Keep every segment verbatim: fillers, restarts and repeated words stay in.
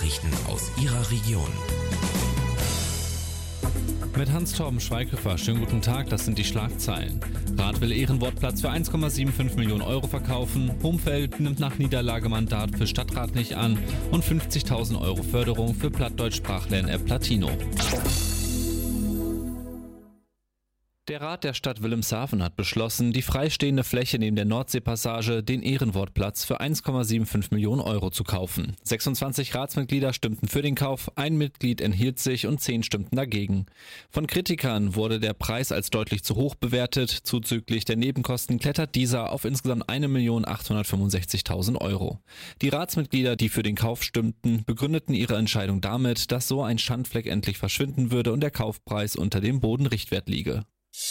Nachrichten aus Ihrer Region. Mit Hans-Torben Schweighöfer, schönen guten Tag, das sind die Schlagzeilen. Rath will Ehrenwortplatz für eins Komma fünfundsiebzig Millionen Euro verkaufen, Homfeld nimmt nach Niederlage Mandat für Stadtrat nicht an und fünfzigtausend Euro Förderung für Plattdeutsch-Sprachlern-App Platino. Der Rat der Stadt Wilhelmshaven hat beschlossen, die freistehende Fläche neben der Nordseepassage, den Ehrenwortplatz, für eins Komma fünfundsiebzig Millionen Euro zu kaufen. sechsundzwanzig Ratsmitglieder stimmten für den Kauf, ein Mitglied enthielt sich und zehn stimmten dagegen. Von Kritikern wurde der Preis als deutlich zu hoch bewertet. Zuzüglich der Nebenkosten klettert dieser auf insgesamt eine Million achthundertfünfundsechzigtausend Euro. Die Ratsmitglieder, die für den Kauf stimmten, begründeten ihre Entscheidung damit, dass so ein Schandfleck endlich verschwinden würde und der Kaufpreis unter dem Bodenrichtwert liege.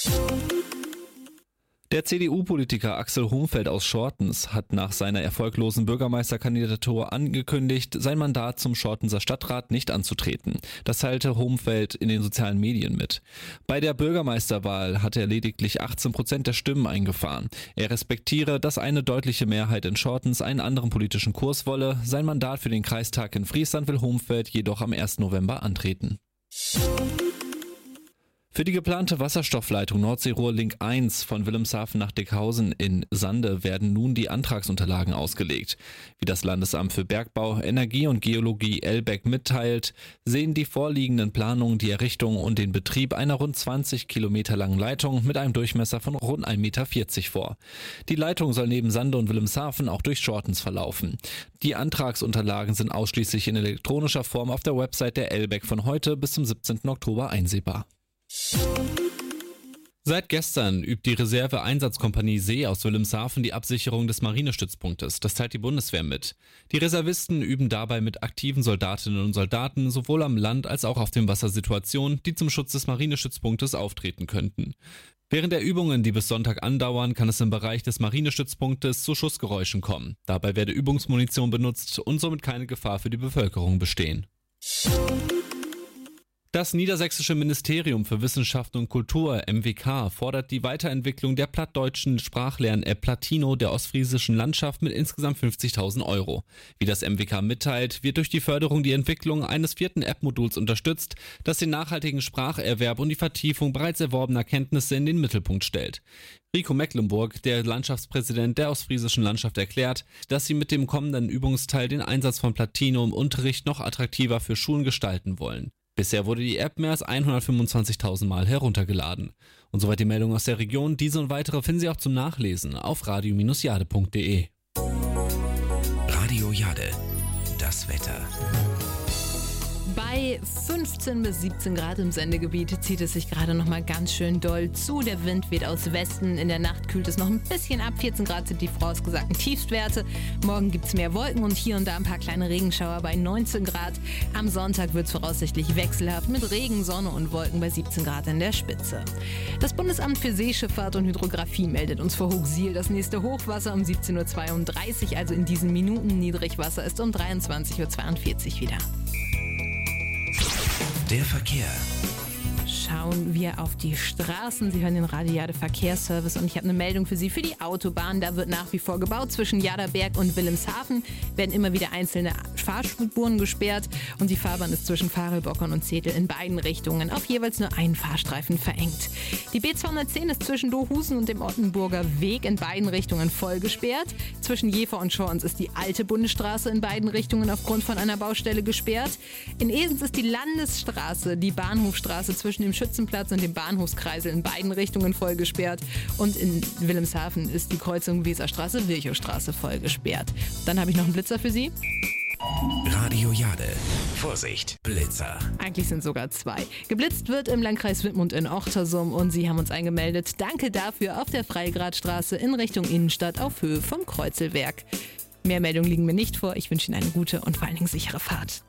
Der C D U-Politiker Axel Homfeld aus Schortens hat nach seiner erfolglosen Bürgermeisterkandidatur angekündigt, sein Mandat zum Schortenser Stadtrat nicht anzutreten. Das teilte Homfeld in den sozialen Medien mit. Bei der Bürgermeisterwahl hat er lediglich achtzehn Prozent der Stimmen eingefahren. Er respektiere, dass eine deutliche Mehrheit in Schortens einen anderen politischen Kurs wolle. Sein Mandat für den Kreistag in Friesland will Homfeld jedoch am ersten November antreten. Für die geplante Wasserstoffleitung Nordseerohr Link eins von Wilhelmshaven nach Dickhausen in Sande werden nun die Antragsunterlagen ausgelegt. Wie das Landesamt für Bergbau, Energie und Geologie Elbeck mitteilt, sehen die vorliegenden Planungen die Errichtung und den Betrieb einer rund zwanzig Kilometer langen Leitung mit einem Durchmesser von rund ein Meter vierzig vor. Die Leitung soll neben Sande und Wilhelmshaven auch durch Schortens verlaufen. Die Antragsunterlagen sind ausschließlich in elektronischer Form auf der Website der Elbeck von heute bis zum siebzehnten Oktober einsehbar. Seit gestern übt die Reserve-Einsatzkompanie See aus Wilhelmshaven die Absicherung des Marinestützpunktes. Das teilt die Bundeswehr mit. Die Reservisten üben dabei mit aktiven Soldatinnen und Soldaten sowohl am Land als auch auf dem Wasser Situationen, die zum Schutz des Marinestützpunktes auftreten könnten. Während der Übungen, die bis Sonntag andauern, kann es im Bereich des Marinestützpunktes zu Schussgeräuschen kommen. Dabei werde Übungsmunition benutzt und somit keine Gefahr für die Bevölkerung bestehen. Das Niedersächsische Ministerium für Wissenschaft und Kultur, M W K, fordert die Weiterentwicklung der plattdeutschen Sprachlern-App Platino der ostfriesischen Landschaft mit insgesamt fünfzigtausend Euro. Wie das M W K mitteilt, wird durch die Förderung die Entwicklung eines vierten App-Moduls unterstützt, das den nachhaltigen Spracherwerb und die Vertiefung bereits erworbener Kenntnisse in den Mittelpunkt stellt. Rico Mecklenburg, der Landschaftspräsident der ostfriesischen Landschaft, erklärt, dass sie mit dem kommenden Übungsteil den Einsatz von Platino im Unterricht noch attraktiver für Schulen gestalten wollen. Bisher wurde die App mehr als hundertfünfundzwanzigtausend Mal heruntergeladen. Und soweit die Meldung aus der Region. Diese und weitere finden Sie auch zum Nachlesen auf radio Bindestrich jade punkt de. Radio Jade, das Wetter. Bei fünfzehn bis siebzehn Grad im Sendegebiet zieht es sich gerade noch mal ganz schön doll zu. Der Wind weht aus Westen. In der Nacht kühlt es noch ein bisschen ab. vierzehn Grad sind die vorausgesagten Tiefstwerte. Morgen gibt es mehr Wolken und hier und da ein paar kleine Regenschauer bei neunzehn Grad. Am Sonntag wird es voraussichtlich wechselhaft mit Regen, Sonne und Wolken bei siebzehn Grad in der Spitze. Das Bundesamt für Seeschifffahrt und Hydrographie meldet uns vor Hoochsiel das nächste Hochwasser um siebzehn Uhr zweiunddreißig, also in diesen Minuten. Niedrigwasser ist um dreiundzwanzig Uhr zweiundvierzig wieder. Der Verkehr. Schauen wir auf die Straßen. Sie hören den Radio Jade Verkehrsservice und ich habe eine Meldung für Sie für die Autobahn. Da wird nach wie vor gebaut. Zwischen Jaderberg und Wilhelmshaven werden immer wieder einzelne Fahrspuren gesperrt und die Fahrbahn ist zwischen Farelbockern und Zetel in beiden Richtungen auf jeweils nur einen Fahrstreifen verengt. Die B zweihundertzehn ist zwischen Dohusen und dem Ottenburger Weg in beiden Richtungen voll gesperrt. Zwischen Jever und Schorns ist die alte Bundesstraße in beiden Richtungen aufgrund von einer Baustelle gesperrt. In Esens ist die Landesstraße, die Bahnhofstraße zwischen dem Schützenplatz und dem Bahnhofskreisel in beiden Richtungen voll gesperrt. Und in Wilhelmshaven ist die Kreuzung Weserstraße-Wilchowstraße voll gesperrt. Dann habe ich noch einen Blitzer für Sie. Radio Jade. Vorsicht, Blitzer. Eigentlich sind sogar zwei. Geblitzt wird im Landkreis Wittmund in Ochtersum und Sie haben uns eingemeldet. Danke dafür auf der Freigradstraße in Richtung Innenstadt auf Höhe vom Kreuzelwerk. Mehr Meldungen liegen mir nicht vor. Ich wünsche Ihnen eine gute und vor allen Dingen sichere Fahrt.